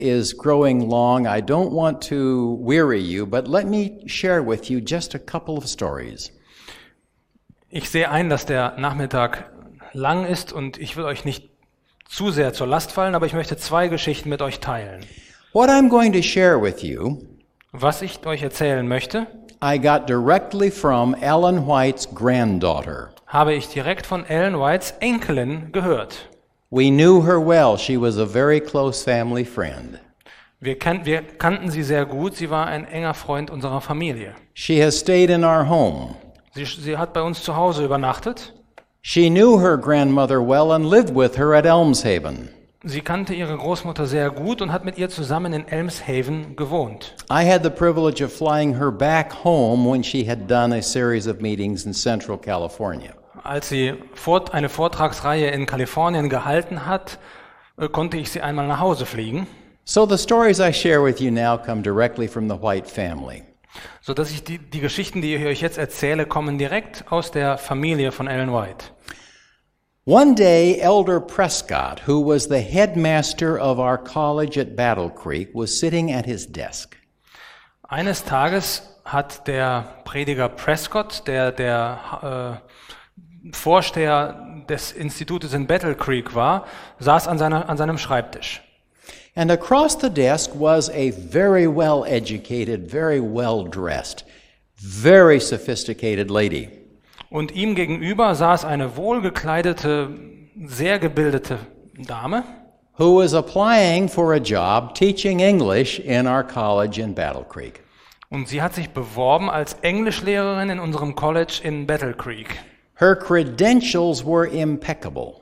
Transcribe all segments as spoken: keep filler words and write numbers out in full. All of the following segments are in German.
is growing long. I don't want to weary you, but let me share with you just a couple of stories. Ich sehe ein, dass der Nachmittag lang ist und ich will euch nicht zu sehr zur Last fallen, aber ich möchte zwei Geschichten mit euch teilen. What I'm going to share with you, Was ich euch erzählen möchte, I got directly from Ellen White's granddaughter. habe ich direkt von Ellen Whites Enkelin gehört. We knew her well. She was a very close family friend. Wir, kan- wir kannten sie sehr gut, sie war ein enger Freund unserer Familie. She has stayed in our home. Sie, sie hat bei uns zu Hause übernachtet. She knew her grandmother well and lived with her at Elmshaven. Sie kannte ihre Großmutter sehr gut und hat mit ihr zusammen in Elmshaven gewohnt. I had the privilege of flying her back home when she had done a series of meetings in Central California. Als sie fort, eine Vortragsreihe in Kalifornien gehalten hat, äh, konnte ich sie einmal nach Hause fliegen, So the stories I share with you now come directly from the White family. so dass ich die, die Geschichten, die ich euch jetzt erzähle, kommen direkt aus der Familie von Ellen White. One day, Elder Prescott, who was the headmaster of our college at Battle Creek, was sitting at his desk. Eines Tages hat der Prediger Prescott, der der äh, Vorsteher des Institutes in Battle Creek war, saß an, seiner, an seinem Schreibtisch. And across the desk was a very well-educated, very well-dressed, very sophisticated lady. Und ihm gegenüber saß eine wohlgekleidete, sehr gebildete Dame, who was applying for a job teaching English in our college in Battle Creek. und sie hat sich beworben als Englischlehrerin in unserem College in Battle Creek. Her credentials were impeccable.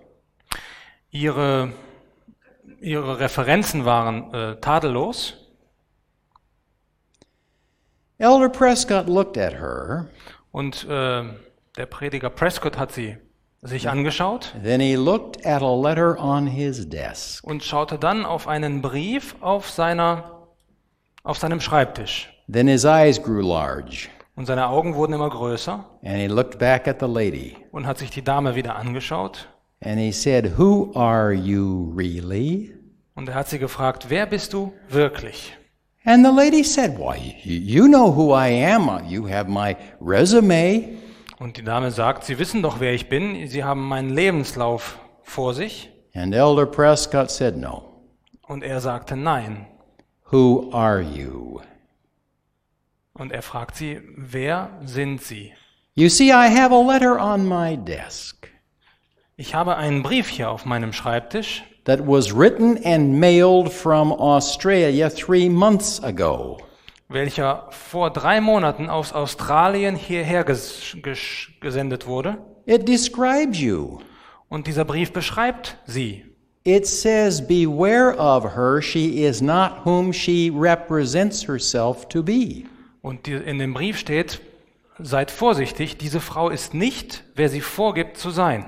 Ihre, ihre Referenzen waren äh, tadellos. Elder Prescott looked at her, Und äh, der Prediger Prescott hat sie sich angeschaut then he looked at a letter on his desk. und schaute dann auf einen Brief auf, seiner, auf seinem Schreibtisch. Then his eyes grew large, Und seine Augen wurden immer größer and he looked back at the lady, und hat sich die Dame wieder angeschaut. and he said, "Who are you really?" Und er hat sie gefragt, wer bist du wirklich? And the lady said, "Why, you know who I am. You have my resume." Und die Dame sagt, Sie wissen doch, wer ich bin. Sie haben meinen Lebenslauf vor sich. And Elder Prescott said, "No. Und er sagte nein. Who are you?" Und er fragt sie, wer sind Sie? You see, I have a letter on my desk Ich habe einen Brief hier auf meinem Schreibtisch, that was written and mailed from Australia three months ago. welcher vor drei Monaten aus Australien hierher ges ges gesendet wurde. It describes you. Und dieser Brief beschreibt sie. It says, "Beware of her. She is not whom she represents herself to be." Und die, in dem Brief steht, seid vorsichtig, diese Frau ist nicht, wer sie vorgibt zu sein.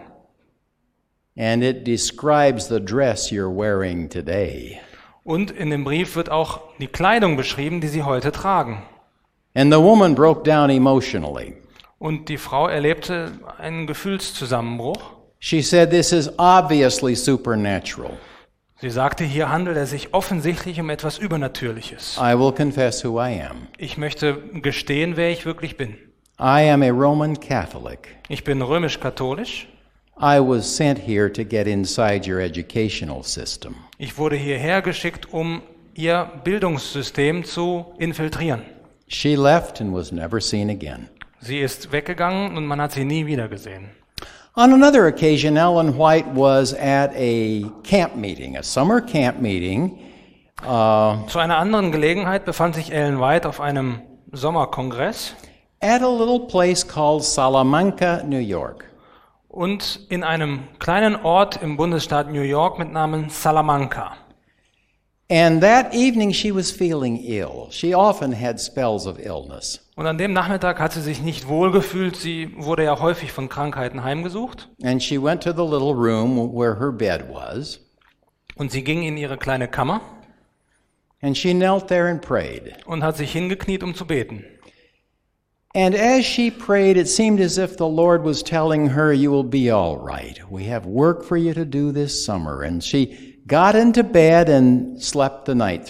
And it describes the dress you're wearing today. Und in dem Brief wird auch die Kleidung beschrieben, die sie heute tragen. And the woman broke down emotionally. Und die Frau erlebte einen Gefühlszusammenbruch. She said, "This is obviously supernatural. Sie sagte, hier handelt es sich offensichtlich um etwas Übernatürliches. I will confess who I am. Ich möchte gestehen, wer ich wirklich bin. I am a Roman Catholic. Ich bin römisch-katholisch. I was sent here to get inside your educational system." Ich wurde hierher geschickt, um ihr Bildungssystem zu infiltrieren. She left and was never seen again. Sie ist weggegangen und man hat sie nie wieder gesehen. On another occasion, Ellen White was at a camp meeting, a summer camp meeting. Uh, Zu einer anderen Gelegenheit befand sich Ellen White auf einem Sommerkongress at a little place called Salamanca, New York. und in einem kleinen Ort im Bundesstaat New York mit Namen Salamanca. And that evening she was feeling ill. She often had spells of illness. Und an dem Nachmittag hat sie sich nicht wohl gefühlt. Sie wurde ja häufig von Krankheiten heimgesucht. And she went to the little room where her bed was. Und sie ging in ihre kleine Kammer And she knelt there and prayed. und hat sich hingekniet, um zu beten. And as she prayed, it seemed as if the Lord was telling her, "You will be all right. We have work for you to do this summer." And she got into bed and slept the night